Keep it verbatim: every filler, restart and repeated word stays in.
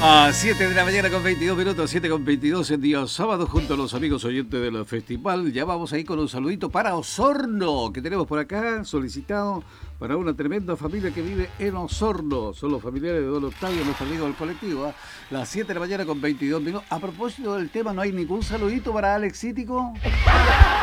A siete de la mañana con veintidós minutos, siete con veintidós en día sábado, junto a los amigos oyentes del festival. Ya vamos ahí con un saludito para Osorno, que tenemos por acá solicitado para una tremenda familia que vive en Osorno. Son los familiares de Don Octavio, nuestro amigo del colectivo. ¿eh? Las siete de la mañana con veintidós minutos. A propósito del tema, ¿no hay ningún saludito para Alex Cítico?